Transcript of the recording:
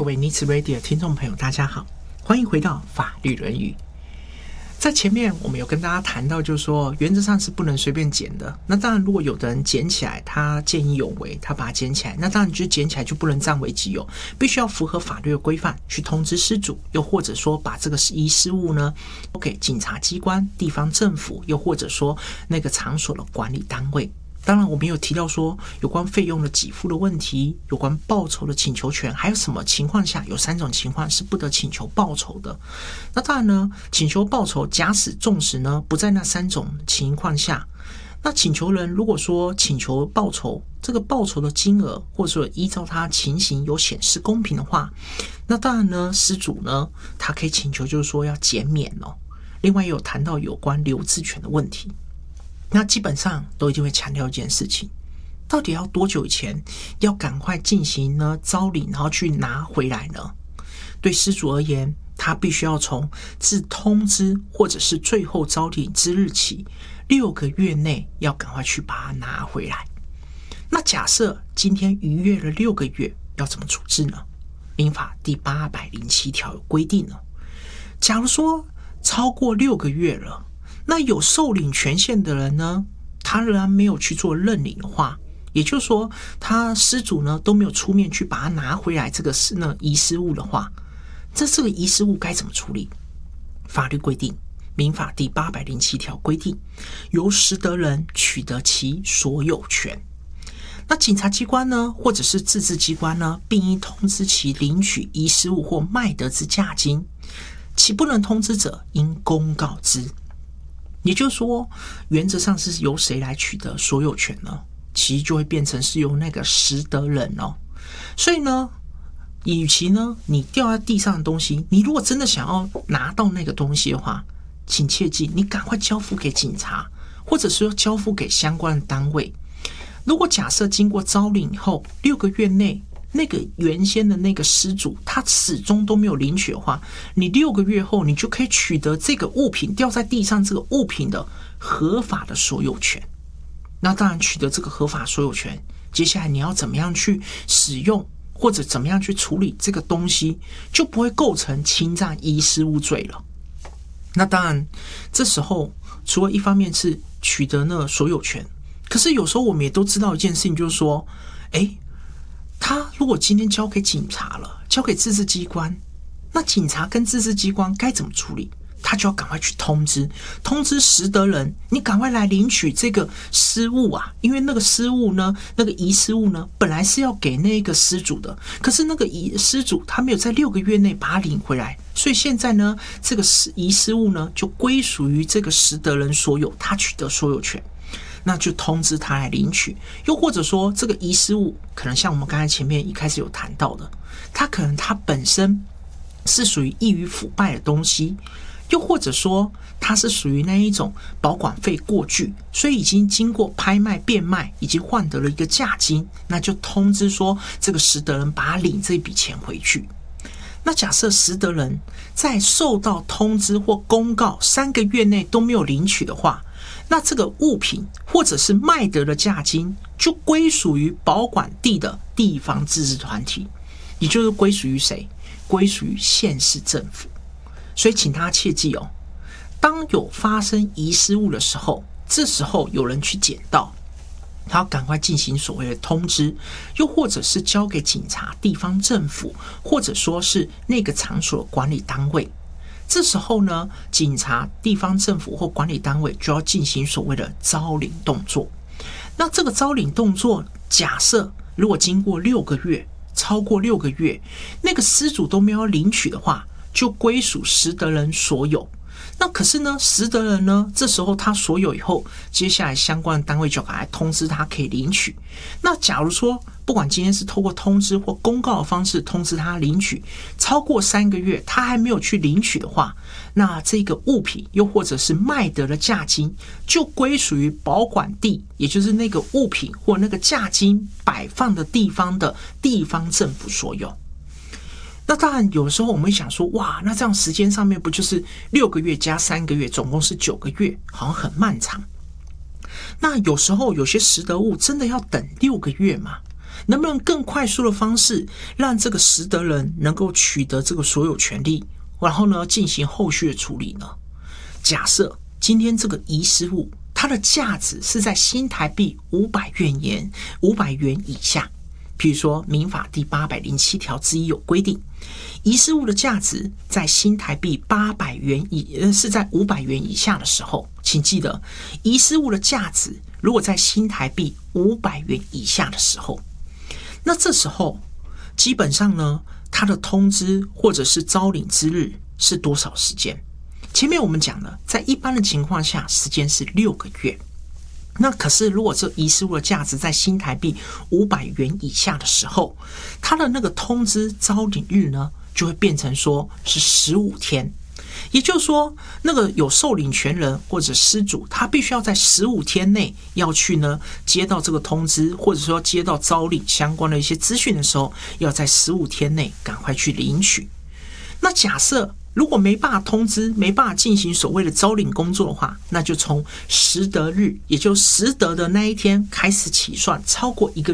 各位尼茨 Radio 的听众朋友，大家好，欢迎回到法律论语。在前面我们有跟大家谈到，就是说原则上是不能随便捡的。那当然，如果有的人捡起来，他见义勇为，他把它捡起来，那当然就捡起来就不能占为己有，必须要符合法律的规范去通知失主，又或者说把这个遗失物呢给警察机关、地方政府，又或者说那个场所的管理单位。当然我们有提到说有关费用的给付的问题，有关报酬的请求权，还有什么情况下有3种情况是不得请求报酬的。那当然呢，请求报酬假使纵使呢不在那3种情况下，那请求人如果说请求报酬，这个报酬的金额或者说依照他情形有显示公平的话，那当然呢失主呢他可以请求就是说要减免哦。另外也有谈到有关留置权的问题。那基本上都一定会强调一件事情，到底要多久以前要赶快进行呢招领，然后去拿回来呢？对失主而言，他必须要从自通知或者是最后招领之日起6个月内要赶快去把它拿回来。那假设今天逾越了6个月，要怎么处置呢？民法第807条有规定了，假如说超过6个月了，那有受领权限的人呢，他仍然没有去做认领的话，也就是说他失主呢都没有出面去把它拿回来这个遗失物的话，这个遗失物该怎么处理？法律规定，民法第807条规定，由实得人取得其所有权。那警察机关呢，或者是自治机关呢，并应通知其领取遗失物或卖得之价金，其不能通知者，应公告之。也就是说，原则上是由谁来取得所有权呢？其实就会变成是由那个实得人哦。所以呢，与其呢你掉在地上的东西，你如果真的想要拿到那个东西的话，请切记，你赶快交付给警察，或者是交付给相关的单位。如果假设经过招领以后6个月内，那个原先的那个失主他始终都没有领取的话，你6个月后你就可以取得这个物品掉在地上这个物品的合法的所有权。那当然取得这个合法所有权，接下来你要怎么样去使用或者怎么样去处理这个东西，就不会构成侵占遗失物罪了。那当然这时候除了一方面是取得那个所有权，可是有时候我们也都知道一件事情，就是说他如果今天交给警察了，交给自治机关，那警察跟自治机关该怎么处理？他就要赶快去通知实得人，你赶快来领取这个失物啊！因为那个失物呢，那个遗失物呢，本来是要给那个失主的，可是那个失主他没有在6个月内把它领回来，所以现在呢，这个遗失物呢就归属于这个实得人所有，他取得所有权。那就通知他来领取，又或者说这个遗失物可能像我们刚才前面一开始有谈到的，它可能它本身是属于易于腐败的东西，又或者说它是属于那一种保管费过巨，所以已经经过拍卖变卖，已经换得了一个价金，那就通知说这个实得人把他领这笔钱回去。那假设实得人在受到通知或公告3个月内都没有领取的话，那这个物品或者是卖得的价金就归属于保管地的地方自治团体，也就是归属于谁？归属于县市政府。所以请大家切记哦，当有发生遗失物的时候，这时候有人去捡到，他要赶快进行所谓的通知，又或者是交给警察、地方政府，或者说是那个场所的管理单位。这时候呢，警察、地方政府或管理单位就要进行所谓的招领动作。那这个招领动作，假设如果经过6个月，超过6个月，那个失主都没有领取的话，就归属实得人所有。那可是呢，实得人呢，这时候他所有以后，接下来相关的单位就赶来通知他可以领取。那假如说不管今天是透过通知或公告的方式通知他领取，超过3个月他还没有去领取的话，那这个物品又或者是卖得的价金就归属于保管地，也就是那个物品或那个价金摆放的地方的地方政府所有。那当然有时候我们会想说，哇，那这样时间上面不就是6个月加3个月，总共是9个月，好像很漫长。那有时候有些实得物真的要等6个月嘛？ 能不能更快速的方式让这个实得人能够取得这个所有权利，然后呢进行后续的处理呢？假设今天这个遗失物它的价值是在新台币500元以下，譬如说民法第807条之一有规定，遗失物的价值在新台币是在500元以下的时候，请记得遗失物的价值如果在新台币500元以下的时候，那这时候基本上呢，它的通知或者是招领之日是多少时间？前面我们讲了，在一般的情况下，时间是6个月。那可是如果这遗失物的价值在新台币500元以下的时候，它的那个通知招领日呢，就会变成说是15天。也就是说，那个有受领权人或者失主，他必须要在15天内要去呢接到这个通知，或者说接到招领相关的一些资讯的时候，要在15天内赶快去领取。那假设如果没办法通知，没办法进行所谓的招领工作的话，那就从实得日，也就是实得的那一天开始起算，超过1个